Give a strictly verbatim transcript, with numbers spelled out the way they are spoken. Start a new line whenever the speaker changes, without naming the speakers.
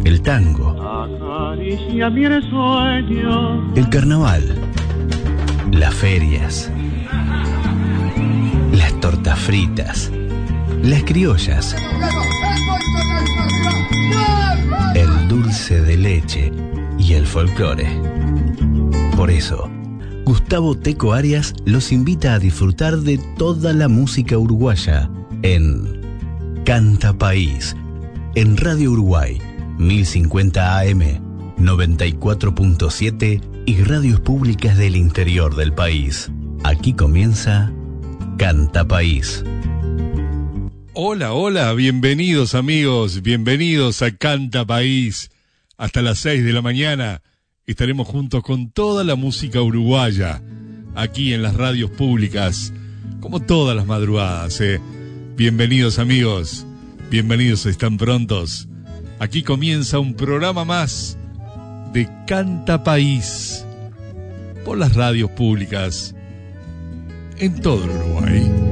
el tango, el carnaval, las ferias, las tortas fritas, las criollas, el dulce de leche y el folclore. Por eso, Gustavo Teco Arias los invita a disfrutar de toda la música uruguaya en Canta País, en Radio Uruguay, mil cincuenta A M, noventa y cuatro punto siete y radios públicas del interior del país. Aquí comienza Canta País.
Hola, hola, bienvenidos amigos, bienvenidos a Canta País. Hasta las seis de la mañana estaremos juntos con toda la música uruguaya, aquí en las radios públicas, como todas las madrugadas, ¿eh? Bienvenidos amigos, bienvenidos, están prontos. Aquí comienza un programa más de Canta País por las radios públicas en todo el Uruguay.